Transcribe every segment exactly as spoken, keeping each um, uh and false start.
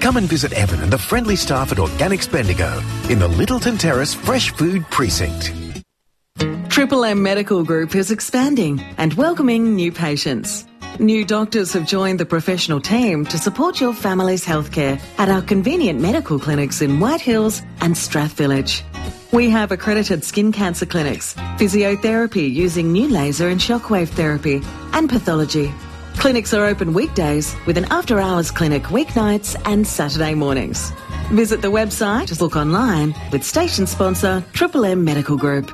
Come and visit Evan and the friendly staff at Organics Bendigo in the Littleton Terrace Fresh Food Precinct. Triple M Medical Group is expanding and welcoming new patients. New doctors have joined the professional team to support your family's healthcare at our convenient medical clinics in White Hills and Strathvillage. We have accredited skin cancer clinics, physiotherapy using new laser and shockwave therapy, and pathology. Clinics are open weekdays with an after-hours clinic weeknights and Saturday mornings. Visit the website, look online with station sponsor Triple M Medical Group.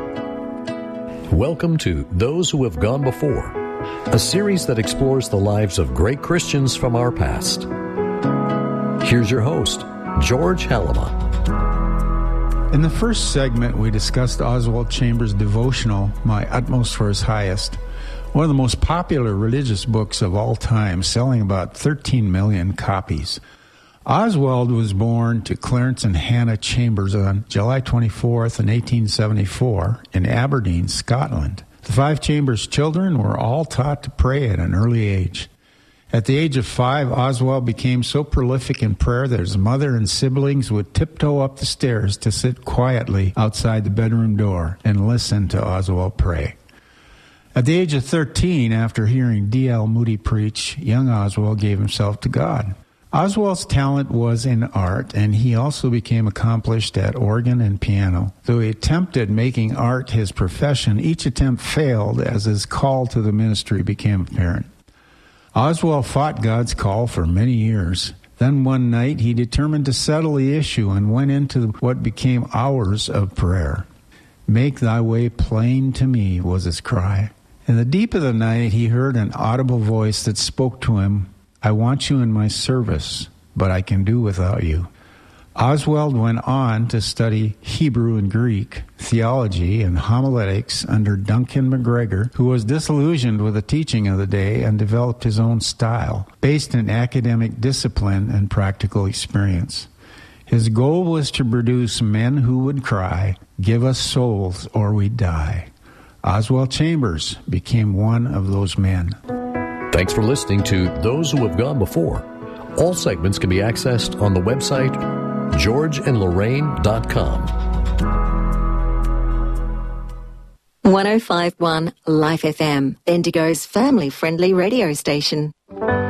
Welcome to Those Who Have Gone Before, a series that explores the lives of great Christians from our past. Here's your host, George Halama. In the first segment, we discussed Oswald Chambers' devotional, My Utmost for His Highest, one of the most popular religious books of all time, selling about thirteen million copies. Oswald was born to Clarence and Hannah Chambers on July twenty-fourth in eighteen seventy-four in Aberdeen, Scotland. The five Chambers children were all taught to pray at an early age. At the age of five, Oswald became so prolific in prayer that his mother and siblings would tiptoe up the stairs to sit quietly outside the bedroom door and listen to Oswald pray. At the age of thirteen, after hearing D L Moody preach, young Oswald gave himself to God. Oswald's talent was in art, and he also became accomplished at organ and piano. Though he attempted making art his profession, each attempt failed as his call to the ministry became apparent. Oswald fought God's call for many years. Then one night he determined to settle the issue and went into what became hours of prayer. Make thy way plain to me, was his cry. In the deep of the night he heard an audible voice that spoke to him, I want you in my service, but I can do without you. Oswald went on to study Hebrew and Greek, theology, and homiletics under Duncan McGregor, who was disillusioned with the teaching of the day and developed his own style, based in academic discipline and practical experience. His goal was to produce men who would cry, give us souls or we die. Oswald Chambers became one of those men. Thanks for listening to Those Who Have Gone Before. All segments can be accessed on the website george and lorraine dot com. one oh five point one Life F M, Bendigo's family-friendly radio station.